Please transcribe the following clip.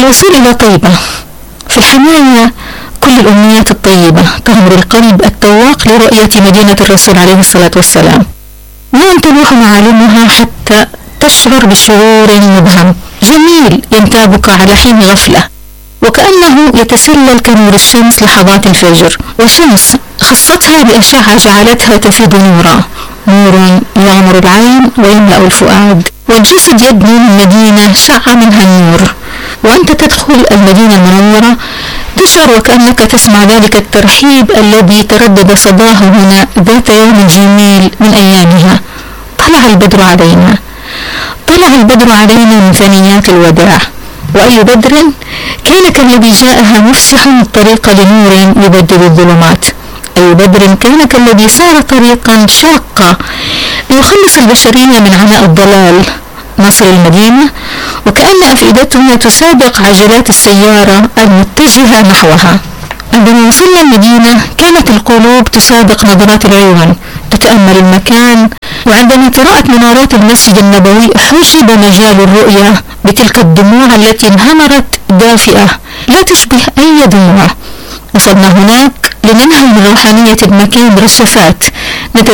الوصول إلى طيبة. في الحماية كل الأمنيات الطيبة تغمر القلب التواق لرؤية مدينة الرسول عليه الصلاة والسلام، لن تلوح معالمها حتى تشعر بشعور مبهم جميل ينتابك على حين غفلة، وكأنه يتسلل كنور الشمس لحظات الفجر، وشمس خصتها بأشعة جعلتها تفيض نورا، نور يغمر العين ويملأ الفؤاد، والجسد يبني المدينة شع منها النور. وأنت تدخل المدينة المنورة تشعر وكأنك تسمع ذلك الترحيب الذي تردد صداه هنا ذات يوم جميل من أيامها. طلع البدر علينا، طلع البدر علينا من ثنيات الوداع، وأي بدر كان كالذي جاءها مفسحا الطريق لنور يبدل الظلمات، أي بدر كان كالذي سار طريقا شاقا ليخلص البشرية من عناء الضلال. نصر المدينة وكأن أفئدتنا تسابق عجلات السيارة المتجهة نحوها. عندما وصلنا المدينة كانت القلوب تسابق نظرات العيون تتأمل المكان، وعندما تراءت منارات المسجد النبوي حجب مجال الرؤية بتلك الدموع التي انهمرت دافئة لا تشبه أي دموع. وصلنا هناك لننهل من روحانية المكان رشفات